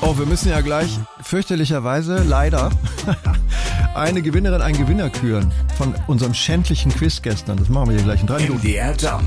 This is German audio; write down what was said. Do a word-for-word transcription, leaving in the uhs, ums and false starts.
Oh, wir müssen ja gleich fürchterlicherweise, leider, eine Gewinnerin, einen Gewinner küren von unserem schändlichen Quiz gestern. Das machen wir hier gleich in drei Minuten. M D R Jump